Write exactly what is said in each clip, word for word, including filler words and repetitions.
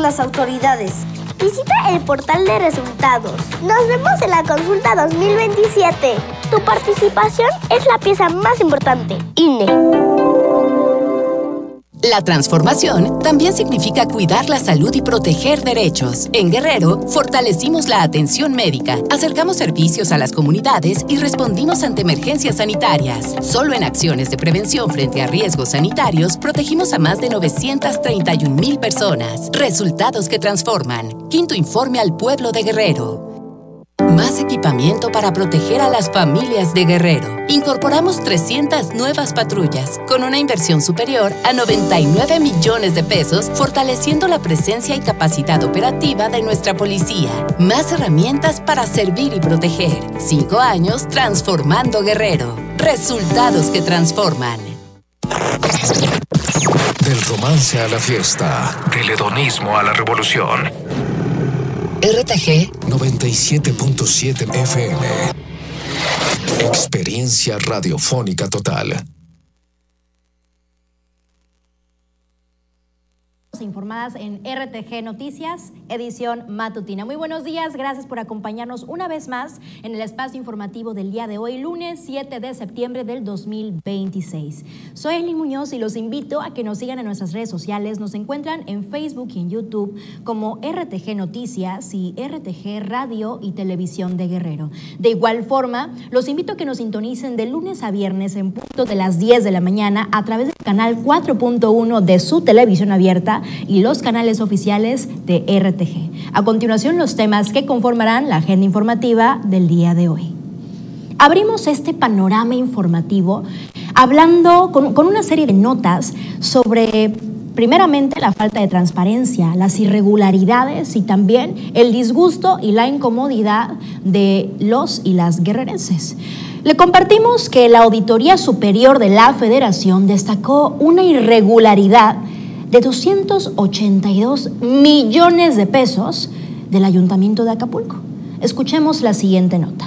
las autoridades. Visita el portal de resultados. Nos vemos en la consulta dos mil veintisiete. Tu participación es la pieza más importante. I N E. La transformación también significa cuidar la salud y proteger derechos. En Guerrero, fortalecimos la atención médica, acercamos servicios a las comunidades y respondimos ante emergencias sanitarias. Solo en acciones de prevención frente a riesgos sanitarios, protegimos a más de novecientas treinta y un mil personas. Resultados que transforman. Quinto informe al pueblo de Guerrero. Más equipamiento para proteger a las familias de Guerrero. Incorporamos trescientas nuevas patrullas con una inversión superior a noventa y nueve millones de pesos, fortaleciendo la presencia y capacidad operativa de nuestra policía. Más herramientas para servir y proteger. Cinco años transformando Guerrero. Resultados que transforman. Del romance a la fiesta, del hedonismo a la revolución. R T G noventa y siete punto siete F M. Experiencia radiofónica total. Informadas en R T G Noticias, edición matutina. Muy buenos días, gracias por acompañarnos una vez más en el espacio informativo del día de hoy, lunes siete de septiembre del dos mil veintiséis. Soy Eli Muñoz y los invito a que nos sigan en nuestras redes sociales. Nos encuentran en Facebook y en YouTube como R T G Noticias y R T G Radio y Televisión de Guerrero. De igual forma, los invito a que nos sintonicen de lunes a viernes en punto de las diez de la mañana a través del canal cuatro punto uno de su televisión abierta y los canales oficiales de R T G. A continuación, los temas que conformarán la agenda informativa del día de hoy. Abrimos este panorama informativo hablando con, con una serie de notas sobre, primeramente, la falta de transparencia, las irregularidades y también el disgusto y la incomodidad de los y las guerrerenses. Le compartimos que la Auditoría Superior de la Federación destacó una irregularidad de doscientos ochenta y dos millones de pesos del Ayuntamiento de Acapulco. Escuchemos la siguiente nota.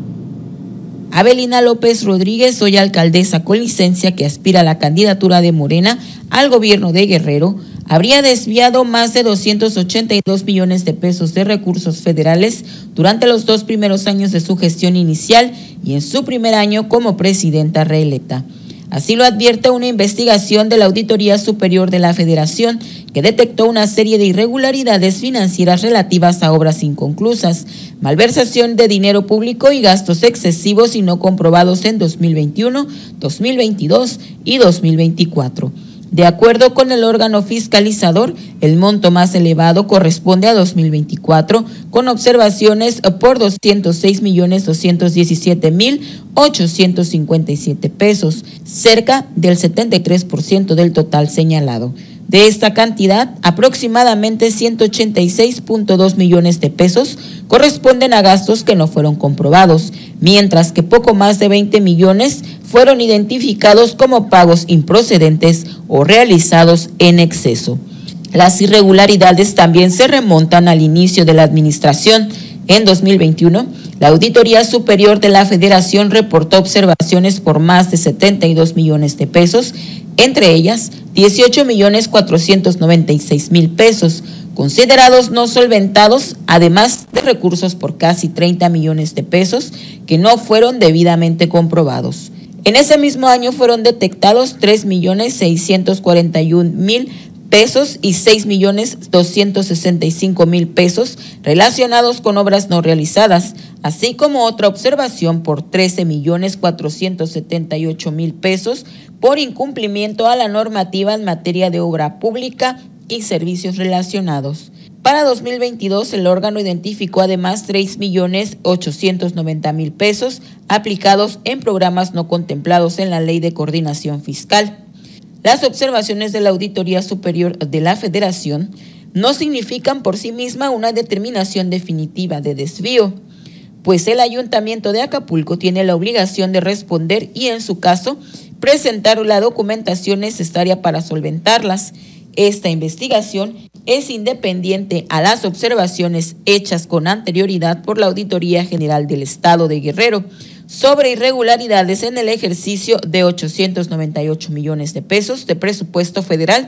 Abelina López Rodríguez, soy alcaldesa con licencia que aspira a la candidatura de Morena al gobierno de Guerrero, habría desviado más de doscientos ochenta y dos millones de pesos de recursos federales durante los dos primeros años de su gestión inicial y en su primer año como presidenta reelecta. Así lo advierte una investigación de la Auditoría Superior de la Federación que detectó una serie de irregularidades financieras relativas a obras inconclusas, malversación de dinero público y gastos excesivos y no comprobados en dos mil veintiuno, dos mil veintidós y dos mil veinticuatro. De acuerdo con el órgano fiscalizador, el monto más elevado corresponde a dos mil veinticuatro, con observaciones por doscientos seis millones doscientos diecisiete mil ochocientos cincuenta y siete pesos, cerca del setenta y tres por ciento del total señalado. De esta cantidad, aproximadamente ciento ochenta y seis punto dos millones de pesos corresponden a gastos que no fueron comprobados, mientras que poco más de veinte millones fueron identificados como pagos improcedentes o realizados en exceso. Las irregularidades también se remontan al inicio de la administración. En dos mil veintiuno, la Auditoría Superior de la Federación reportó observaciones por más de setenta y dos millones de pesos, entre ellas dieciocho millones cuatrocientos noventa y seis mil pesos, considerados no solventados, además de recursos por casi treinta millones de pesos que no fueron debidamente comprobados. En ese mismo año fueron detectados tres millones seiscientos cuarenta y un mil pesos y seis millones doscientos sesenta y cinco mil pesos relacionados con obras no realizadas, así como otra observación por trece millones cuatrocientos setenta y ocho mil pesos por incumplimiento a la normativa en materia de obra pública y servicios relacionados. Para dos mil veintidós, el órgano identificó además tres millones ochocientos noventa mil pesos aplicados en programas no contemplados en la Ley de Coordinación Fiscal. Las observaciones de la Auditoría Superior de la Federación no significan por sí misma una determinación definitiva de desvío, pues el Ayuntamiento de Acapulco tiene la obligación de responder y, en su caso, presentar la documentación necesaria para solventarlas. Esta investigación es independiente a las observaciones hechas con anterioridad por la Auditoría General del Estado de Guerrero sobre irregularidades en el ejercicio de ochocientos noventa y ocho millones de pesos de presupuesto federal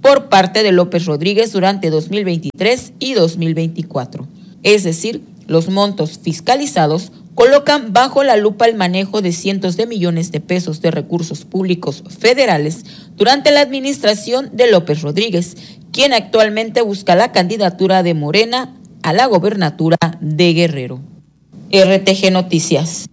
por parte de López Rodríguez durante dos mil veintitrés y dos mil veinticuatro. Es decir, los montos fiscalizados colocan bajo la lupa el manejo de cientos de millones de pesos de recursos públicos federales durante la administración de López Rodríguez, quien actualmente busca la candidatura de Morena a la gobernatura de Guerrero. R T G Noticias.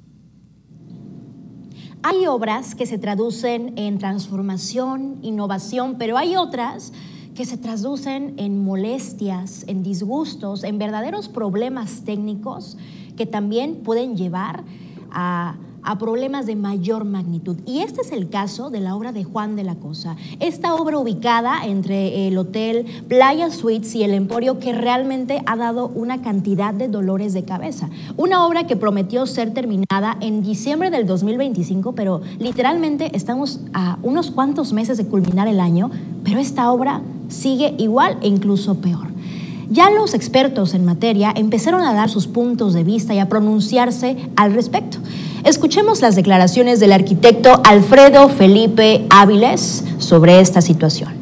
Hay obras que se traducen en transformación, innovación, pero hay otras que se traducen en molestias, en disgustos, en verdaderos problemas técnicos que también pueden llevar a, a problemas de mayor magnitud. Y este es el caso de la obra de Juan de la Cosa. Esta obra ubicada entre el Hotel Playa Suites y el Emporio, que realmente ha dado una cantidad de dolores de cabeza. Una obra que prometió ser terminada en diciembre del dos mil veinticinco, pero literalmente estamos a unos cuantos meses de culminar el año, pero esta obra sigue igual e incluso peor. Ya los expertos en materia empezaron a dar sus puntos de vista y a pronunciarse al respecto. Escuchemos las declaraciones del arquitecto Alfredo Felipe Áviles sobre esta situación.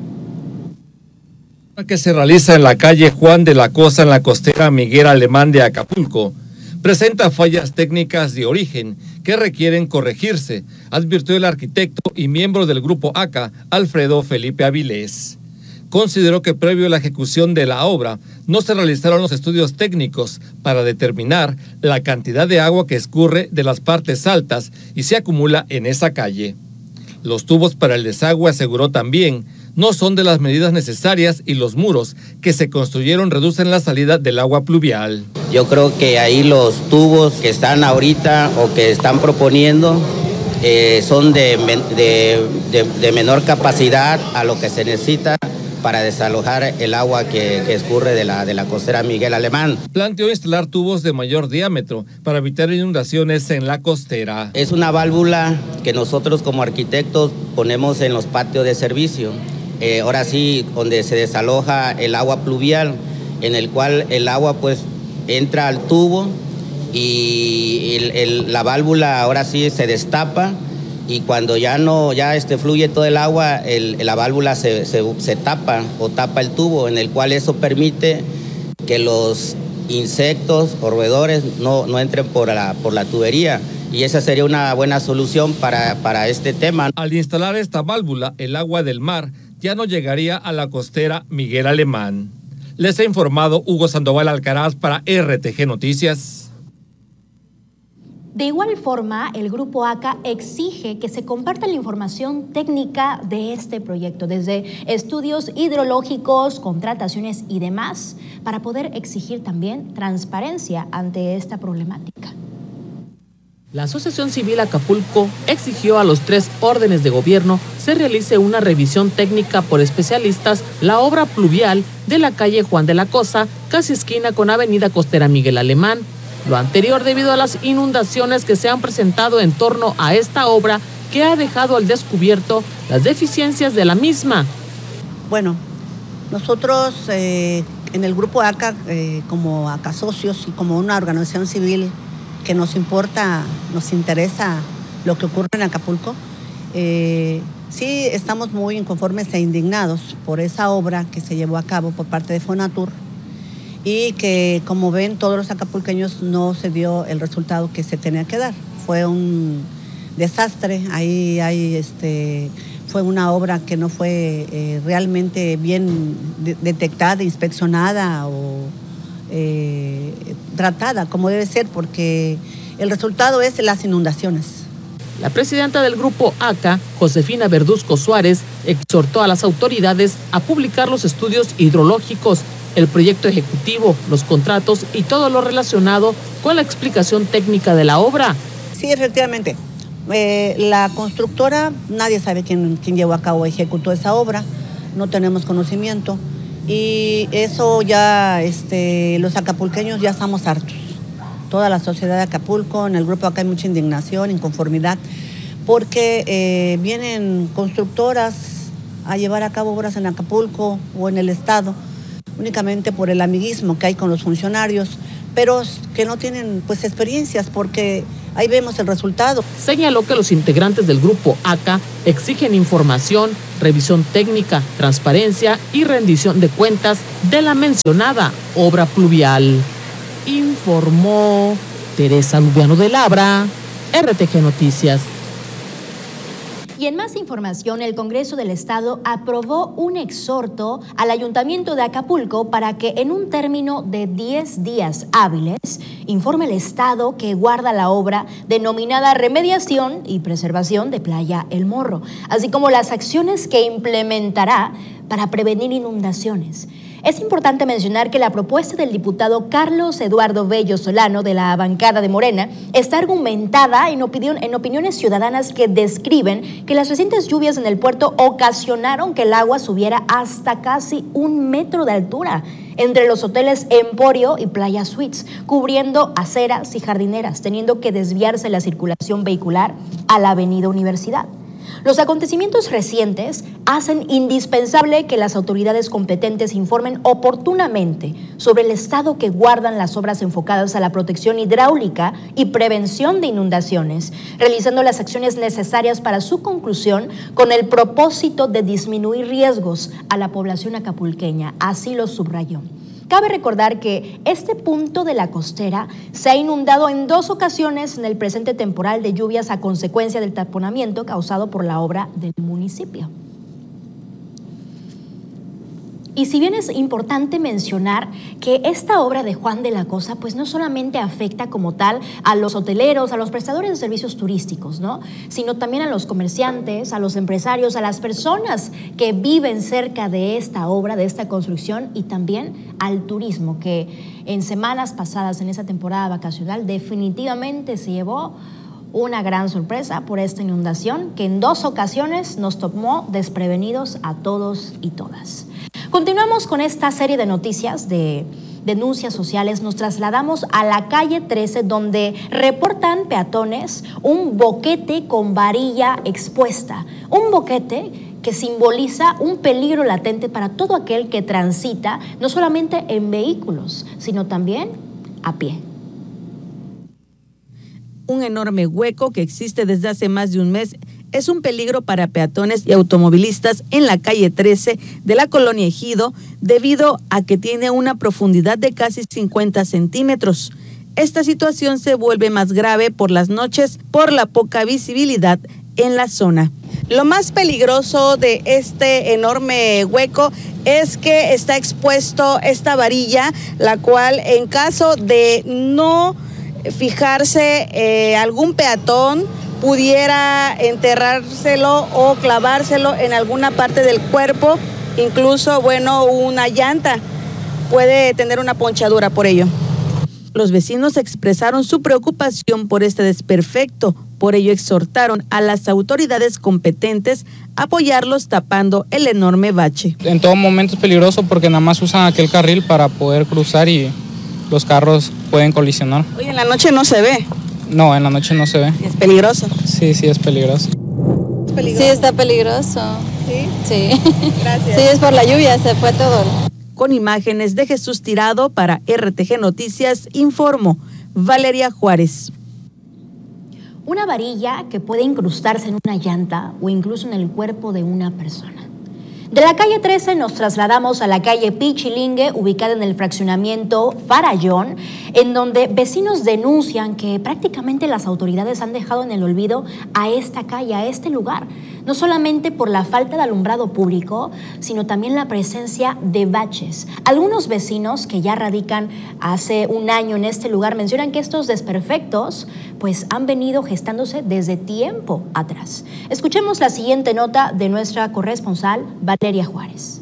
Que se realiza en la calle Juan de la Cosa en la costera Miguel Alemán de Acapulco presenta fallas técnicas de origen que requieren corregirse, advirtió el arquitecto y miembro del grupo A C A, Alfredo Felipe Áviles. Consideró que previo a la ejecución de la obra no se realizaron los estudios técnicos para determinar la cantidad de agua que escurre de las partes altas y se acumula en esa calle. Los tubos para el desagüe, aseguró también, no son de las medidas necesarias y los muros que se construyeron reducen la salida del agua pluvial. Yo creo que ahí los tubos que están ahorita o que están proponiendo eh, son de, de, de, de menor capacidad a lo que se necesita para desalojar el agua que, que escurre de la, de la costera Miguel Alemán. Planteó instalar tubos de mayor diámetro para evitar inundaciones en la costera. Es una válvula que nosotros como arquitectos ponemos en los patios de servicio. Eh, ahora sí, donde se desaloja el agua pluvial, en el cual el agua pues entra al tubo y el, el, la válvula ahora sí se destapa. Y cuando ya no, ya este fluye todo el agua, el, la válvula se, se, se tapa o tapa el tubo, en el cual eso permite que los insectos o roedores no, no entren por la, por la tubería. Y esa sería una buena solución para, para este tema. Al instalar esta válvula, el agua del mar ya no llegaría a la costera Miguel Alemán. Les ha informado Hugo Sandoval Alcaraz para R T G Noticias. De igual forma, el Grupo A C A exige que se comparta la información técnica de este proyecto, desde estudios hidrológicos, contrataciones y demás, para poder exigir también transparencia ante esta problemática. La Asociación Civil Acapulco exigió a los tres órdenes de gobierno se realice una revisión técnica por especialistas la obra pluvial de la calle Juan de la Cosa, casi esquina con Avenida Costera Miguel Alemán. Lo anterior debido a las inundaciones que se han presentado en torno a esta obra que ha dejado al descubierto las deficiencias de la misma. Bueno, nosotros eh, en el Grupo A C A, eh, como A C A Socios y como una organización civil que nos importa, nos interesa lo que ocurre en Acapulco, eh, sí estamos muy inconformes e indignados por esa obra que se llevó a cabo por parte de Fonatur, y que, como ven, todos los acapulqueños no se dio el resultado que se tenía que dar. Fue un desastre, ahí hay, este, fue una obra que no fue eh, realmente bien de detectada, inspeccionada o eh, tratada como debe ser, porque el resultado es las inundaciones. La presidenta del Grupo A C A, Josefina Verduzco Suárez, exhortó a las autoridades a publicar los estudios hidrológicos, el proyecto ejecutivo, los contratos y todo lo relacionado con la explicación técnica de la obra. Sí, efectivamente. Eh, la constructora, nadie sabe quién, quién llevó a cabo, ejecutó esa obra, no tenemos conocimiento y eso ya, este, los acapulqueños ya estamos hartos. Toda la sociedad de Acapulco, en el Grupo A C A hay mucha indignación, inconformidad, porque eh, vienen constructoras a llevar a cabo obras en Acapulco o en el estado, únicamente por el amiguismo que hay con los funcionarios, pero que no tienen pues experiencias, porque ahí vemos el resultado. Señaló que los integrantes del grupo A C A exigen información, revisión técnica, transparencia y rendición de cuentas de la mencionada obra pluvial. Informó Teresa Lubiano de Labra, R T G Noticias. Y en más información, el Congreso del Estado aprobó un exhorto al Ayuntamiento de Acapulco para que en un término de diez días hábiles informe al Estado que guarda la obra denominada Remediación y Preservación de Playa El Morro, así como las acciones que implementará para prevenir inundaciones. Es importante mencionar que la propuesta del diputado Carlos Eduardo Bello Solano de la bancada de Morena está argumentada en, opinión, en opiniones ciudadanas que describen que las recientes lluvias en el puerto ocasionaron que el agua subiera hasta casi un metro de altura entre los hoteles Emporio y Playa Suites, cubriendo aceras y jardineras, teniendo que desviarse la circulación vehicular a la avenida Universidad. Los acontecimientos recientes hacen indispensable que las autoridades competentes informen oportunamente sobre el estado que guardan las obras enfocadas a la protección hidráulica y prevención de inundaciones, realizando las acciones necesarias para su conclusión con el propósito de disminuir riesgos a la población acapulqueña, así lo subrayó. Cabe recordar que este punto de la costera se ha inundado en dos ocasiones en el presente temporal de lluvias a consecuencia del taponamiento causado por la obra del municipio. Y si bien es importante mencionar que esta obra de Juan de la Cosa pues no solamente afecta como tal a los hoteleros, a los prestadores de servicios turísticos, ¿no?, sino también a los comerciantes, a los empresarios, a las personas que viven cerca de esta obra, de esta construcción, y también al turismo, que en semanas pasadas en esa temporada vacacional definitivamente se llevó una gran sorpresa por esta inundación que en dos ocasiones nos tomó desprevenidos a todos y todas. Continuamos con esta serie de noticias de denuncias sociales. Nos trasladamos a la calle trece, donde reportan peatones un boquete con varilla expuesta. Un boquete que simboliza un peligro latente para todo aquel que transita, no solamente en vehículos, sino también a pie. Un enorme hueco que existe desde hace más de un mes es un peligro para peatones y automovilistas en la calle trece de la colonia Ejido, debido a que tiene una profundidad de casi cincuenta centímetros. Esta situación se vuelve más grave por las noches por la poca visibilidad en la zona. Lo más peligroso de este enorme hueco es que está expuesto esta varilla, la cual en caso de no fijarse eh, algún peatón pudiera enterrárselo o clavárselo en alguna parte del cuerpo, incluso, bueno, una llanta puede tener una ponchadura por ello. Los vecinos expresaron su preocupación por este desperfecto, por ello exhortaron a las autoridades competentes a apoyarlos tapando el enorme bache. En todo momento es peligroso porque nada más usan aquel carril para poder cruzar y los carros pueden colisionar. Oye, en la noche no se ve. No, en la noche no se ve. ¿Es peligroso? Sí, sí es peligroso. ¿Es peligroso? Sí, está peligroso. ¿Sí? Sí. Gracias. Sí, es por la lluvia, se fue todo. Con imágenes de Jesús Tirado para R T G Noticias, informó Valeria Juárez. Una varilla que puede incrustarse en una llanta o incluso en el cuerpo de una persona. De la calle trece nos trasladamos a la calle Pichilingue, ubicada en el fraccionamiento Farallón, en donde vecinos denuncian que prácticamente las autoridades han dejado en el olvido a esta calle, a este lugar, no solamente por la falta de alumbrado público, sino también la presencia de baches. Algunos vecinos que ya radican hace un año en este lugar mencionan que estos desperfectos pues han venido gestándose desde tiempo atrás. Escuchemos la siguiente nota de nuestra corresponsal Valeria Juárez.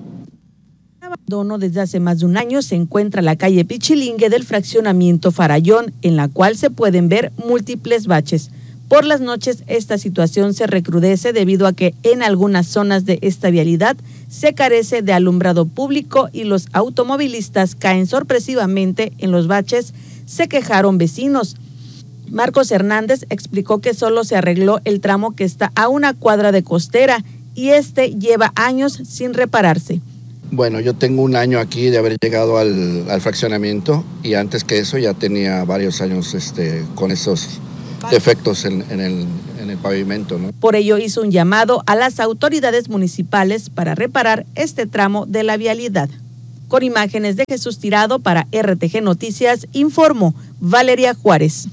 Abandono desde hace más de un año se encuentra la calle Pichilingue del fraccionamiento Farallón, en la cual se pueden ver múltiples baches. Por las noches esta situación se recrudece debido a que en algunas zonas de esta vialidad se carece de alumbrado público y los automovilistas caen sorpresivamente en los baches, se quejaron vecinos. Marcos Hernández explicó que solo se arregló el tramo que está a una cuadra de costera y este lleva años sin repararse. Bueno, yo tengo un año aquí de haber llegado al, al fraccionamiento y antes que eso ya tenía varios años este, con esos defectos en, en, el, en el pavimento, ¿no? Por ello hizo un llamado a las autoridades municipales para reparar este tramo de la vialidad. Con imágenes de Jesús Tirado para R T G Noticias, informó Valeria Juárez.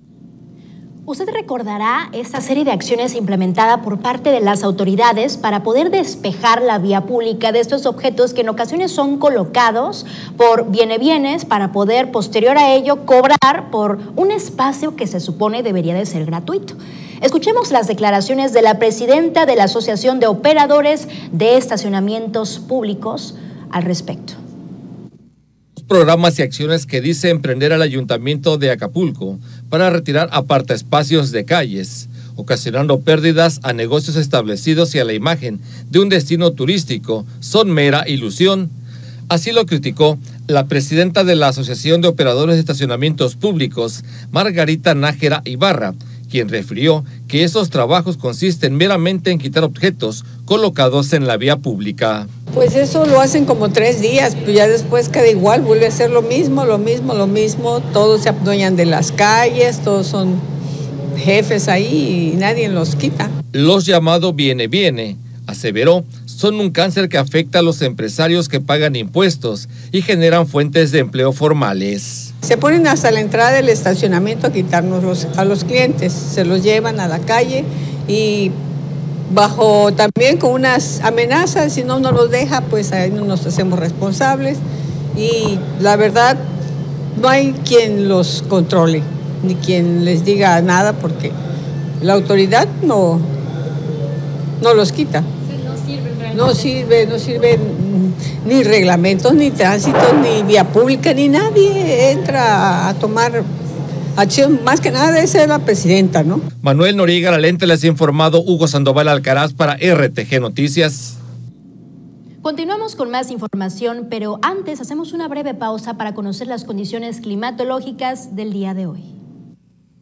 Usted recordará esta serie de acciones implementada por parte de las autoridades para poder despejar la vía pública de estos objetos que en ocasiones son colocados por viene-bienes para poder posterior a ello cobrar por un espacio que se supone debería de ser gratuito. Escuchemos las declaraciones de la presidenta de la Asociación de Operadores de Estacionamientos Públicos al respecto. Programas y acciones que dice emprender al Ayuntamiento de Acapulco para retirar apartaespacios de calles, ocasionando pérdidas a negocios establecidos y a la imagen de un destino turístico, son mera ilusión. Así lo criticó la presidenta de la Asociación de Operadores de Estacionamientos Públicos, Margarita Nájera Ibarra, quien refirió que esos trabajos consisten meramente en quitar objetos colocados en la vía pública. Pues eso lo hacen como tres días, pues ya después queda igual, vuelve a ser lo mismo, lo mismo, lo mismo, todos se adueñan de las calles, todos son jefes ahí y nadie los quita. Los llamados viene viene, aseveró, son un cáncer que afecta a los empresarios que pagan impuestos y generan fuentes de empleo formales. Se ponen hasta la entrada del estacionamiento a quitarnos los, a los clientes, se los llevan a la calle y bajo también con unas amenazas, si no nos los deja, pues ahí no nos hacemos responsables y la verdad no hay quien los controle, ni quien les diga nada porque la autoridad no, no los quita. No sirve, no sirve ni reglamentos, ni tránsito, ni vía pública, ni nadie entra a tomar acción. Más que nada esa es la presidenta, ¿no? Manuel Noriega Lalente les ha informado, Hugo Sandoval Alcaraz para R T G Noticias. Continuamos con más información, pero antes hacemos una breve pausa para conocer las condiciones climatológicas del día de hoy.